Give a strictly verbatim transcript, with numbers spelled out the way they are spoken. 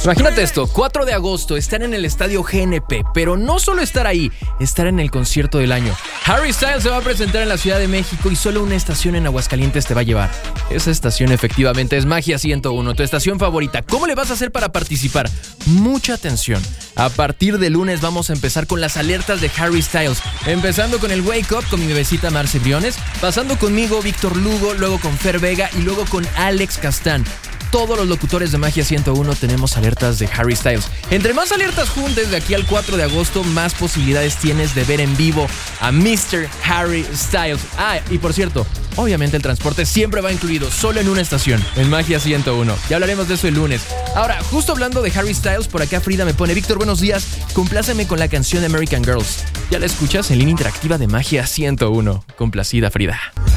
Imagínate esto, cuatro de agosto, estar en el estadio G N P, pero no solo estar ahí, estar en el concierto del año. Harry Styles se va a presentar en la Ciudad de México y solo una estación en Aguascalientes te va a llevar. Esa estación efectivamente es Magia ciento uno, tu estación favorita. ¿Cómo le vas a hacer para participar? Mucha atención. A partir de lunes vamos a empezar con las alertas de Harry Styles, empezando con el Wake Up con mi bebecita Marce Briones, pasando conmigo Víctor Lugo, luego con Fer Vega y luego con Alex Castán. Todos los locutores de Magia ciento uno tenemos alertas de Harry Styles. Entre más alertas juntes de aquí al cuatro de agosto, más posibilidades tienes de ver en vivo a mister Harry Styles. Ah, y por cierto, obviamente el transporte siempre va incluido, solo en una estación, en Magia ciento uno. Ya hablaremos de eso el lunes. Ahora, justo hablando de Harry Styles, por acá Frida me pone: Víctor, buenos días, compláceme con la canción de American Girls. Ya la escuchas en línea interactiva de Magia ciento uno. Complacida, Frida.